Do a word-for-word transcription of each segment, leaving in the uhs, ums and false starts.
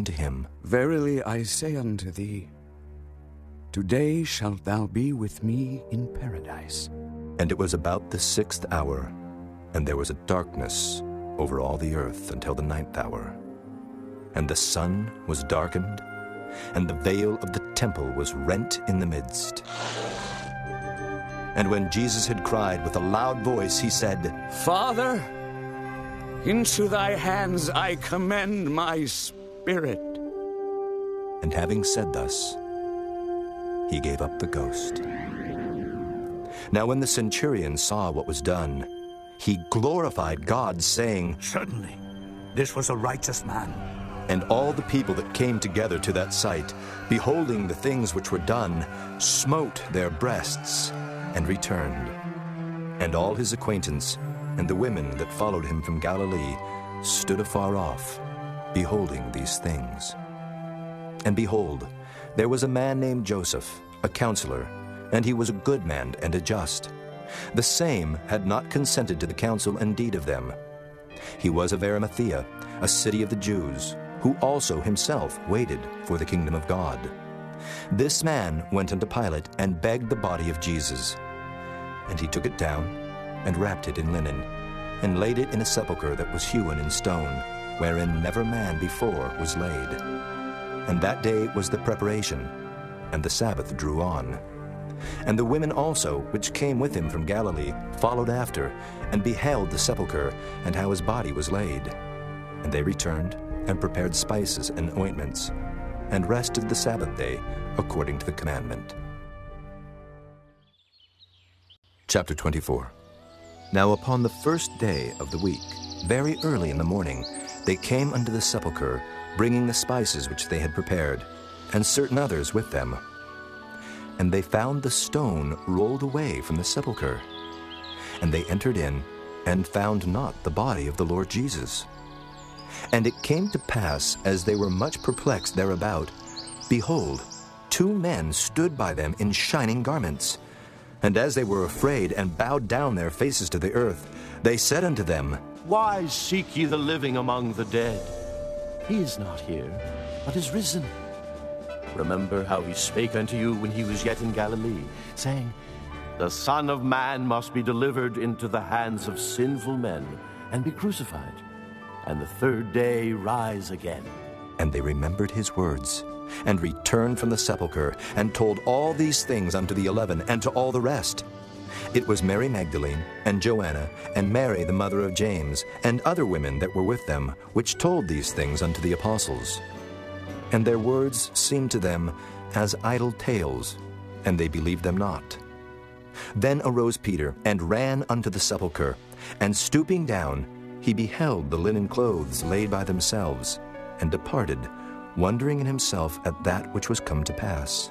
unto him, Verily I say unto thee, today shalt thou be with me in paradise. And it was about the sixth hour, and there was a darkness over all the earth until the ninth hour. And the sun was darkened, and the veil of the temple was rent in the midst. And when Jesus had cried with a loud voice, he said, Father, into thy hands I commend my spirit. And having said thus, he gave up the ghost. Now when the centurion saw what was done, he glorified God, saying, Certainly, this was a righteous man. And all the people that came together to that sight, beholding the things which were done, smote their breasts and returned. And all his acquaintance and the women that followed him from Galilee stood afar off, beholding these things. And behold, there was a man named Joseph, a counselor, and he was a good man and a just. The same had not consented to the counsel and deed of them. He was of Arimathea, a city of the Jews, who also himself waited for the kingdom of God. This man went unto Pilate and begged the body of Jesus. And he took it down and wrapped it in linen, and laid it in a sepulchre that was hewn in stone, wherein never man before was laid. And that day was the preparation, and the Sabbath drew on. And the women also, which came with him from Galilee, followed after, and beheld the sepulchre, and how his body was laid. And they returned, and prepared spices and ointments, and rested the Sabbath day according to the commandment. Chapter twenty-four. Now upon the first day of the week, very early in the morning, they came unto the sepulchre, bringing the spices which they had prepared, and certain others with them. And they found the stone rolled away from the sepulchre. And they entered in, and found not the body of the Lord Jesus. And it came to pass, as they were much perplexed thereabout, behold, two men stood by them in shining garments. And as they were afraid, and bowed down their faces to the earth, they said unto them, Why seek ye the living among the dead? He is not here, but is risen. Remember how he spake unto you when he was yet in Galilee, saying, The Son of Man must be delivered into the hands of sinful men, and be crucified, and the third day rise again. And they remembered his words, and returned from the sepulchre, and told all these things unto the eleven, and to all the rest. It was Mary Magdalene, and Joanna, and Mary the mother of James, and other women that were with them, which told these things unto the apostles. And their words seemed to them as idle tales, and they believed them not. Then arose Peter, and ran unto the sepulchre, and stooping down, he beheld the linen clothes laid by themselves, and departed, wondering in himself at that which was come to pass.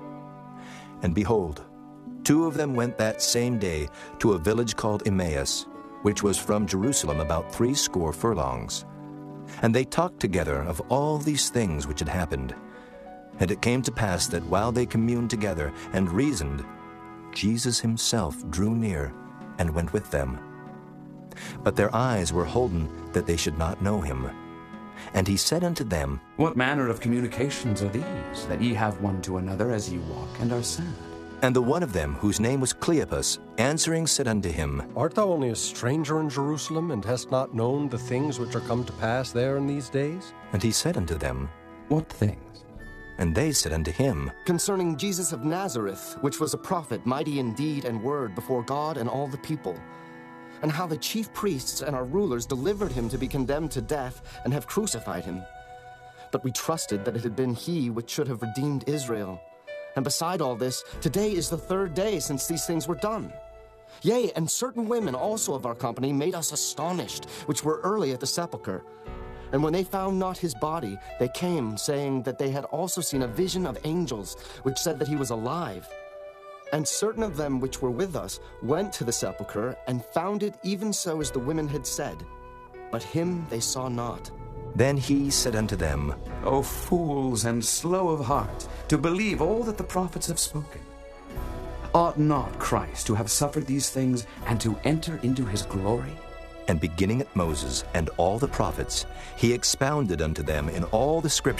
And behold, two of them went that same day to a village called Emmaus, which was from Jerusalem about threescore furlongs. And they talked together of all these things which had happened. And it came to pass that while they communed together and reasoned, Jesus himself drew near and went with them. But their eyes were holden that they should not know him. And he said unto them, What manner of communications are these, that ye have one to another as ye walk and are sad? And the one of them, whose name was Cleopas, answering said unto him, Art thou only a stranger in Jerusalem, and hast not known the things which are come to pass there in these days? And he said unto them, What things? And they said unto him, Concerning Jesus of Nazareth, which was a prophet, mighty in deed and word before God and all the people, and how the chief priests and our rulers delivered him to be condemned to death, and have crucified him. But we trusted that it had been he which should have redeemed Israel. And beside all this, today is the third day since these things were done. Yea, and certain women also of our company made us astonished, which were early at the sepulchre. And when they found not his body, they came, saying that they had also seen a vision of angels, which said that he was alive. And certain of them which were with us went to the sepulchre, and found it even so as the women had said. But him they saw not. Then he said unto them, O fools and slow of heart, to believe all that the prophets have spoken. Ought not Christ to have suffered these things, and to enter into his glory? And beginning at Moses and all the prophets, he expounded unto them in all the scriptures